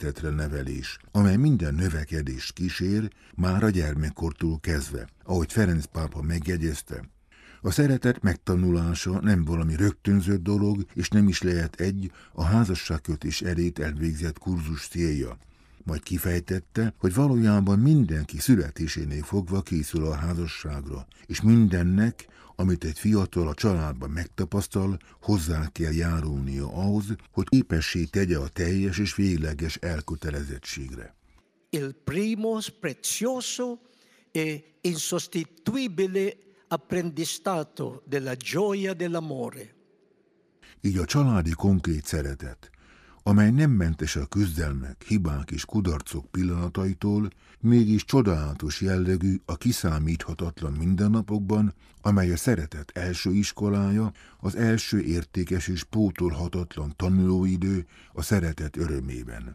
szeretetre nevelés, amely minden növekedést kísér, már a gyermekkortól kezdve, ahogy Ferenc pápa megjegyezte. A szeretet megtanulása nem valami rögtönzött dolog, és nem is lehet a házasságkötés elét elvégzett kurzus célja. Majd kifejtette, hogy valójában mindenki születésénél fogva készül a házasságra, és mindennek, amit egy fiatal a családban megtapasztal, hozzá kell járulnia ahhoz, hogy képessé tegye a teljes és végleges elkötelezettségre. Il primo prezioso e insostituibile apprendistato della gioia dell'amore. Így a családi konkrét szeretet, amely nem mentes a küzdelmek, hibák és kudarcok pillanataitól, mégis csodálatos jellegű a kiszámíthatatlan mindennapokban, amely a szeretet első iskolája, az első értékes és pótolhatatlan tanulóidő a szeretet örömében.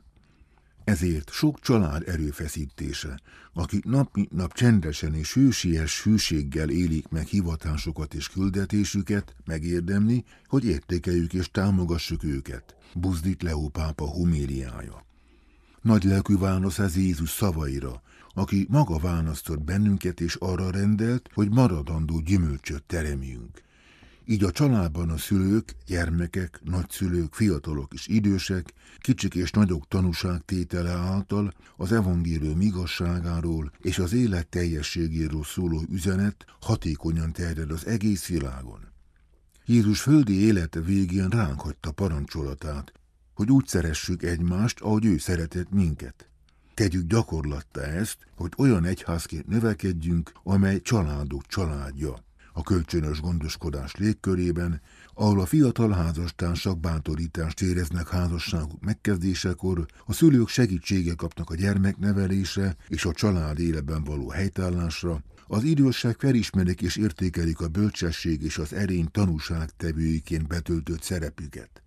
Ezért sok család erőfeszítése, akik nap mint nap csendesen és hősies hűséggel élik meg hivatásokat és küldetésüket, megérdemli, hogy értékeljük és támogassuk őket, buzdít Leó pápa homéliája. Nagy lelkű válasz ez Jézus szavaira, aki maga választott bennünket és arra rendelt, hogy maradandó gyümölcsöt teremjünk. Így a családban a szülők, gyermekek, nagyszülők, fiatalok és idősek, kicsik és nagyok tanúságtétele által az evangélium igazságáról és az élet teljességéről szóló üzenet hatékonyan terjed az egész világon. Jézus földi élete végén ránk hagyta parancsolatát, hogy úgy szeressük egymást, ahogy ő szeretett minket. Tegyük gyakorlattá ezt, hogy olyan egyházként növekedjünk, amely családok családja. A kölcsönös gondoskodás légkörében, ahol a fiatal házastársak bátorítást éreznek házasságuk megkezdésekor, a szülők segítséget kapnak a gyermeknevelésre és a család életben való helytállásra, az idősek felismerik és értékelik a bölcsesség és az erény tanúságtevőiként betöltött szerepüket.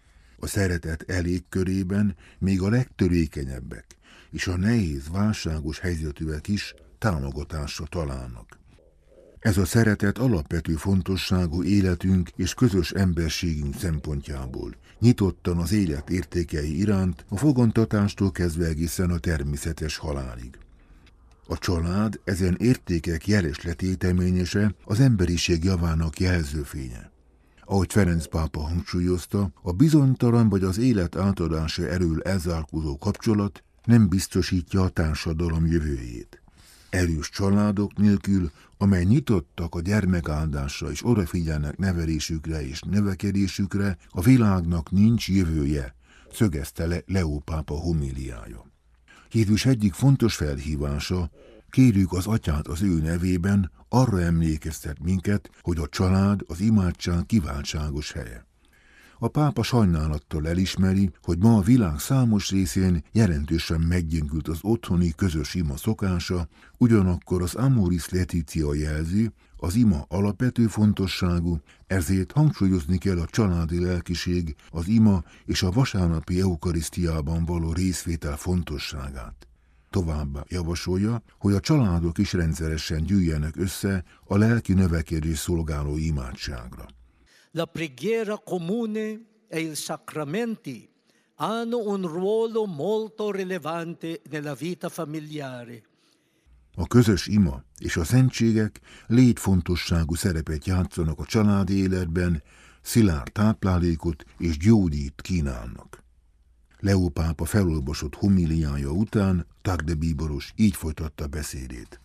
A szeretet elégkörében még a legtörékenyebbek és a nehéz, válságos helyzetűek is támogatásra találnak. Ez a szeretet alapvető fontosságú életünk és közös emberségünk szempontjából, nyitottan az élet értékei iránt, a fogantatástól kezdve egészen a természetes halálig. A család ezen értékek jeles letéteményese, az emberiség javának jelzőfénye. Ahogy Ferenc pápa hangsúlyozta, a bizonytalan vagy az élet átadása elől elzárkózó kapcsolat nem biztosítja a társadalom jövőjét. Erős családok nélkül, amely nyitottak a gyermekáldásra és odafigyelnek nevelésükre és növekedésükre, a világnak nincs jövője, szögezte le Leó pápa homéliája. Jézus egyik fontos felhívása, kérjük az Atyát az ő nevében, arra emlékeztet minket, hogy a család az imádság kiváltságos helye. A pápa sajnálattal elismeri, hogy ma a világ számos részén jelentősen meggyengült az otthoni közös ima szokása, ugyanakkor az Amoris Laetitia jelzi, az ima alapvető fontosságú, ezért hangsúlyozni kell a családi lelkiség, az ima és a vasárnapi eukarisztiában való részvétel fontosságát. Továbbá javasolja, hogy a családok is rendszeresen gyűjjenek össze a lelki növekedés szolgáló imádságra. La preghiera comune e i sacramenti hanno un ruolo molto rilevante nella vita familiare. A közös ima és a szentségek létfontosságú szerepet játszanak a családi életben, szilárd táplálékot és gyógyít kínálnak. Leó pápa felolvasott homiliája után Tagde bíboros így folytatta beszédét.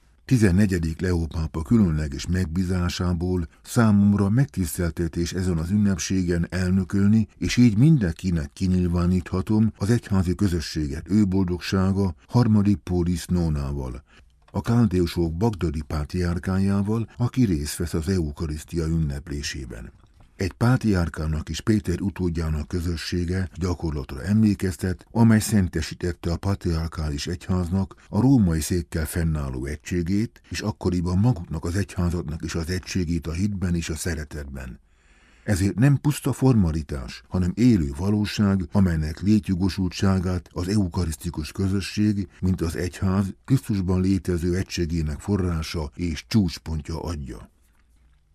14. Leó pápa különleges megbízásából számomra megtiszteltetés ezen az ünnepségen elnökölni, és így mindenkinek kinyilváníthatom az egyházi közösséget ő boldogsága harmadik Polis Nonával, a káldeusok bagdadi pátriárkájával, aki részt vesz az eukarisztia ünneplésében. Egy pátriárkának és Péter utódjának közössége gyakorlatra emlékeztet, amely szentesítette a patriarkális egyháznak a római székkel fennálló egységét, és akkoriban maguknak az egyházatnak is az egységét a hitben és a szeretetben. Ezért nem puszta formalitás, hanem élő valóság, amelynek létjogosultságát az eukarisztikus közösség, mint az egyház Krisztusban létező egységének forrása és csúcspontja adja.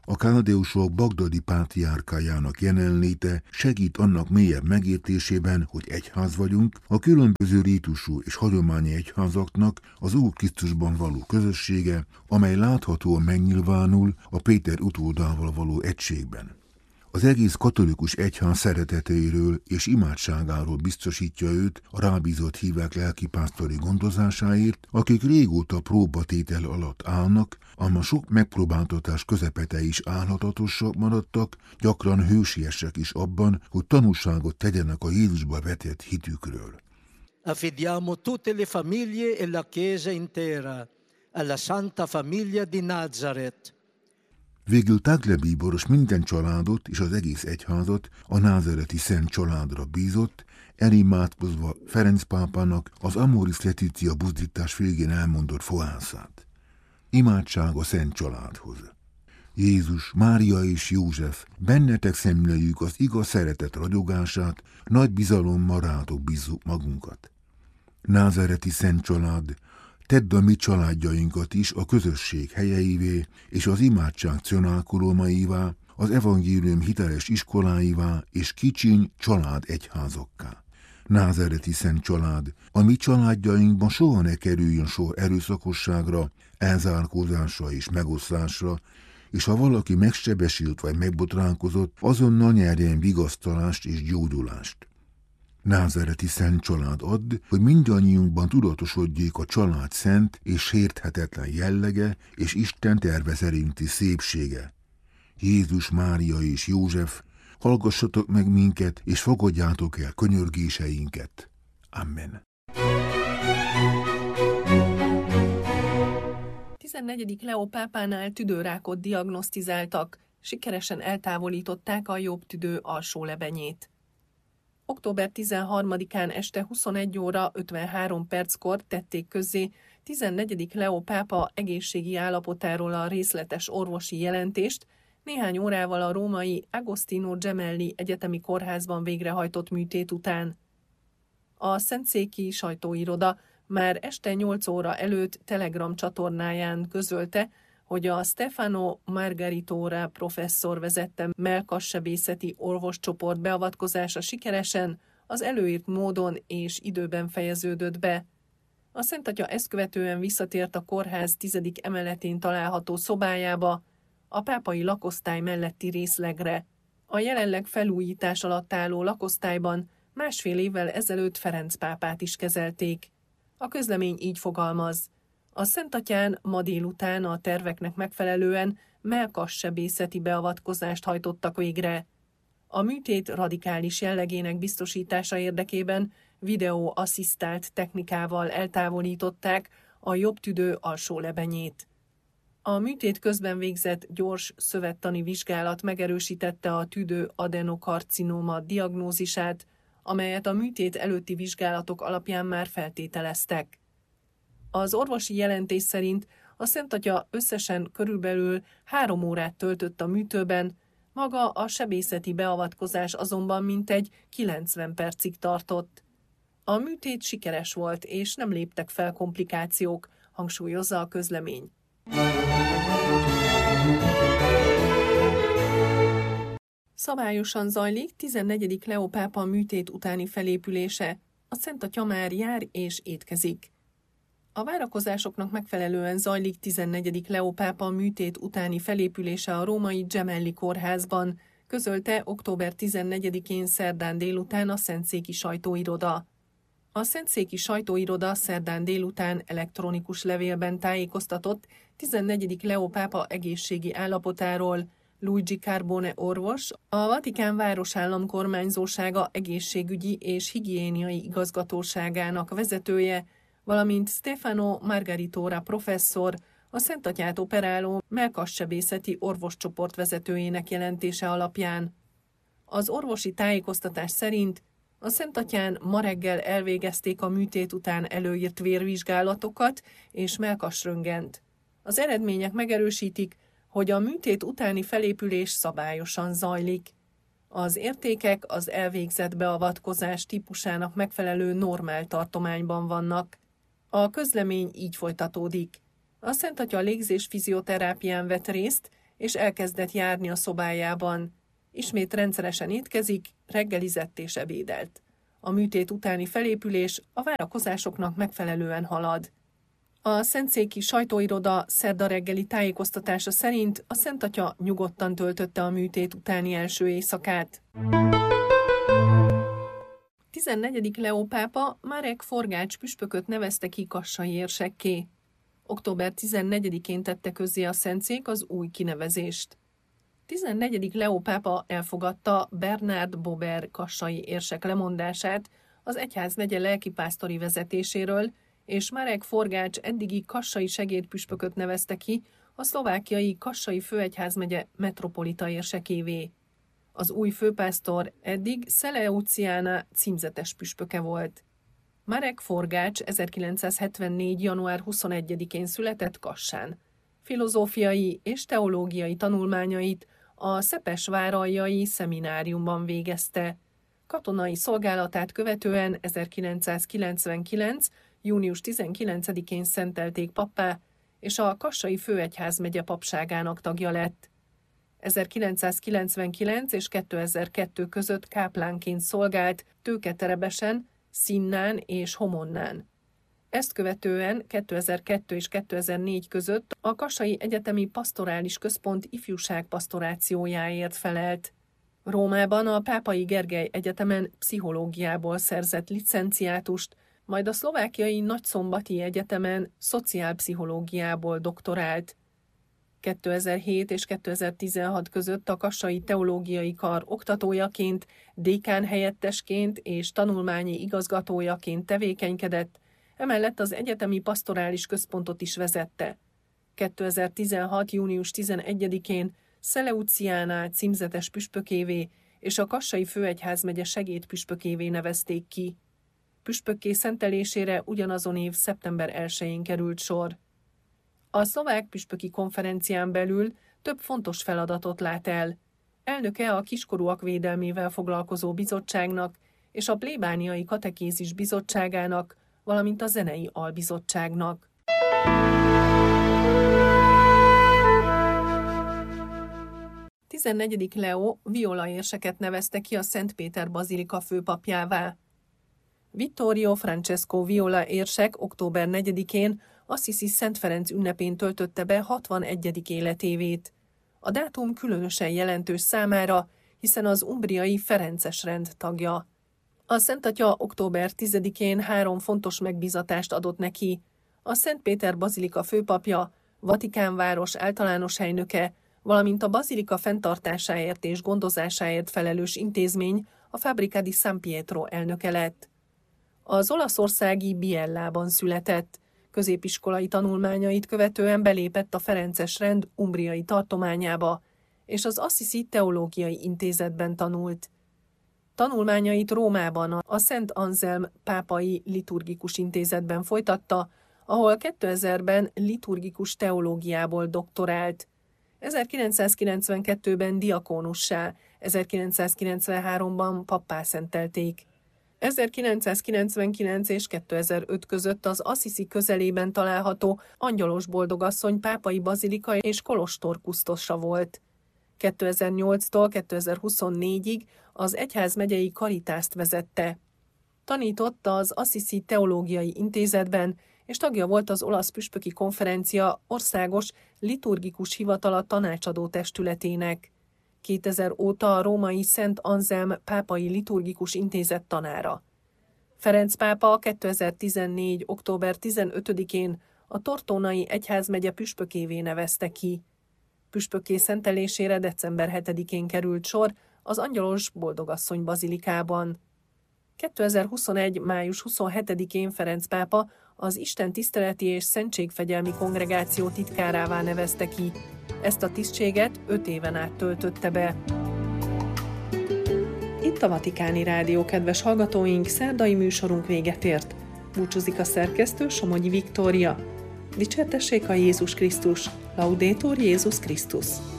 A káldeusok bagdadi pátriárkájának jelenléte segít annak mélyebb megértésében, hogy egyház vagyunk, a különböző rítusú és hagyományi egyházaknak az Úr Krisztusban való közössége, amely láthatóan megnyilvánul a Péter utódával való egységben. Az egész katolikus egyház szeretetéről és imádságáról biztosítja őt a rábízott hívek lelkipásztori gondozásáért, akik régóta próbatétel alatt állnak, ám a sok megpróbáltatás közepete is állhatatosak maradtak, gyakran hősiesek is abban, hogy tanúságot tegyenek a Jézusba vetett hitükről. Affidiamo tutte le famiglie e la Chiesa intera alla Santa Famiglia di Nazareth. Végül Tagle bíboros minden családot és az egész egyházat a názareti Szent Családra bízott, elimádkozva Ferenc pápának az Amoris Laetitia buzdítás végén elmondott fohászát. Imádság a Szent Családhoz. Jézus, Mária és József, bennetek szemléljük az igaz szeretet ragyogását, nagy bizalommal rátok bízzuk magunkat. Názareti Szent Család, tedd a mi családjainkat is a közösség helyeivé és az imádság cionálkolómaivá, az evangélium hiteles iskoláivá és kicsiny család egyházakká. Názareti Szent Család, a mi családjainkban soha ne kerüljön sor erőszakosságra, elzárkózásra és megoszlásra, és ha valaki megsebesült vagy megbotránkozott, azonnal nyerjen vigasztalást és gyógyulást. Názareti Szent Család, add, hogy mindannyiunkban tudatosodjék a család szent és sérthetetlen jellege és Isten terve szerinti szépsége. Jézus, Mária és József, hallgassatok meg minket, és fogadjátok el könyörgéseinket. Amen. 14. Leó pápánál tüdőrákot diagnosztizáltak, sikeresen eltávolították a jobb tüdő alsó lebenyét. Október 13-án este 21 óra 53 perckor tették közzé 14. Leó pápa egészségi állapotáról a részletes orvosi jelentést, néhány órával a római Agostino Gemelli Egyetemi Kórházban végrehajtott műtét után. A szentszéki sajtóiroda már este 8 óra előtt Telegram csatornáján közölte, hogy a Stefano Margaritora professzor vezette mellkassebészeti orvoscsoport beavatkozása sikeresen, az előírt módon és időben fejeződött be. A Szent Atya ezt követően visszatért a kórház 10. emeletén található szobájába, a pápai lakosztály melletti részlegre. A jelenleg felújítás alatt álló lakosztályban másfél évvel ezelőtt Ferenc pápát is kezelték. A közlemény így fogalmaz: a Szent Atyán ma délután a terveknek megfelelően mellkassebészeti beavatkozást hajtottak végre. A műtét radikális jellegének biztosítása érdekében videóasszisztált technikával eltávolították a jobb tüdő alsó lebenyét. A műtét közben végzett gyors szövettani vizsgálat megerősítette a tüdő adenokarcinóma diagnózisát, amelyet a műtét előtti vizsgálatok alapján már feltételeztek. Az orvosi jelentés szerint a Szent Atya összesen körülbelül 3 órát töltött a műtőben, maga a sebészeti beavatkozás azonban mintegy 90 percig tartott. A műtét sikeres volt, és nem léptek fel komplikációk, hangsúlyozza a közlemény. Szabályosan zajlik 14. Leó pápa műtét utáni felépülése. A Szent Atya már jár és étkezik. A várakozásoknak megfelelően zajlik 14. Leó pápa műtét utáni felépülése a római Gemelli kórházban, közölte október 14-én szerdán délután a szentszéki sajtóiroda. A szentszéki sajtóiroda szerdán délután elektronikus levélben tájékoztatott 14. Leó pápa egészségi állapotáról. Luigi Carbone orvos, a Vatikán városállam kormányzósága egészségügyi és higiéniai igazgatóságának vezetője, valamint Stefano Margaritora professzor, a Szent Atyát operáló mellkassebészeti orvoscsoport vezetőjének jelentése alapján. Az orvosi tájékoztatás szerint a Szent Atyán ma reggel elvégezték a műtét után előírt vérvizsgálatokat és mellkasröntgent. Az eredmények megerősítik, hogy a műtét utáni felépülés szabályosan zajlik. Az értékek az elvégzett beavatkozás típusának megfelelő normál tartományban vannak. A közlemény így folytatódik. A Szent Atya légzés fizioterápián vett részt, és elkezdett járni a szobájában. Ismét rendszeresen étkezik, reggelizett és ebédelt. A műtét utáni felépülés a várakozásoknak megfelelően halad. A szentszéki sajtóiroda szerda reggeli tájékoztatása szerint a Szent Atya nyugodtan töltötte a műtét utáni első éjszakát. 14. Leó pápa Marek Forgács püspököt nevezte ki kassai érsekké. Október 14-én tette közzé a szentszék az új kinevezést. 14. Leó pápa elfogadta Bernard Bober kassai érsek lemondását az egyházmegye lelkipásztori vezetéséről, és Marek Forgács eddigi kassai segédpüspököt nevezte ki a szlovákiai kassai főegyházmegye metropolita érsekévé. Az új főpásztor eddig Seleuciana címzetes püspöke volt. Marek Forgács 1974. január 21-én született Kassán. Filozófiai és teológiai tanulmányait a szepesváraljai szemináriumban végezte. Katonai szolgálatát követően 1999. június 19-én szentelték pappá, és a kassai főegyházmegye papságának tagja lett. 1999 és 2002 között káplánként szolgált Tőketerebesen, Szinnán és Homonnán. Ezt követően 2002 és 2004 között a Kassai Egyetemi Pastorális Központ ifjúságpastorációjáért felelt. Rómában a Pápai Gergely Egyetemen pszichológiából szerzett licenciátust, majd a szlovákiai Nagyszombati Egyetemen szociálpszichológiából doktorált. 2007 és 2016 között a Kassai Teológiai Kar oktatójaként, dékán helyettesként és tanulmányi igazgatójaként tevékenykedett, emellett az Egyetemi Pastorális Központot is vezette. 2016. június 11-én Seleuciana címzetes püspökévé és a Kassai Főegyházmegye segédpüspökévé nevezték ki. Püspökké szentelésére ugyanazon év szeptember 1-én került sor. A szlovák püspöki konferencián belül több fontos feladatot lát el. Elnöke a kiskorúak védelmével foglalkozó bizottságnak és a plébániai katekézis bizottságának, valamint a zenei albizottságnak. A 14. Leó Viola érseket nevezte ki a Szent Péter bazilika főpapjává. Vittorio Francesco Viola érsek október 4-én Assisi Szent Ferenc ünnepén töltötte be 61. életévét. A dátum különösen jelentős számára, hiszen az umbriai ferences rend tagja. A Szent Atya október 10-én 3 fontos megbízatást adott neki. A Szent Péter bazilika főpapja, Vatikán város általános helynöke, valamint a bazilika fenntartásáért és gondozásáért felelős intézmény, a Fabbrica di San Pietro elnöke lett. Az olaszországi Biellában született. Középiskolai tanulmányait követően belépett a ferences rend umbriai tartományába, és az Assisi Teológiai Intézetben tanult. Tanulmányait Rómában a Szent Anzelm pápai liturgikus intézetben folytatta, ahol 2000-ben liturgikus teológiából doktorált. 1992-ben diakónussá, 1993-ban pappá szentelték. 1999 és 2005 között az Assisi közelében található Angyalos Boldogasszony pápai bazilika és kolostor kusztosa volt. 2008-tól 2024-ig az egyházmegyei karitást vezette. Tanított az Assisi Teológiai Intézetben, és tagja volt az olasz püspöki konferencia országos liturgikus hivatala tanácsadó testületének. 2000 óta a római Szent Anzelm pápai liturgikus intézet tanára. Ferenc pápa 2014. október 15-én a Tortonai egyházmegye püspökévé nevezte ki. Püspökké szentelésére december 7-én került sor az Angyalos Boldogasszony bazilikában. 2021. május 27-én Ferenc pápa az Isten tiszteleti és szentségfegyelmi kongregáció titkárává nevezte ki. Ezt a tisztséget 5 éven át töltötte be. Itt a Vatikáni Rádió, kedves hallgatóink, szerdai műsorunk véget ért. Búcsúzik a szerkesztő, Somogyi Viktória. Dicsértessék a Jézus Krisztus! Laudetur Jézus Krisztus!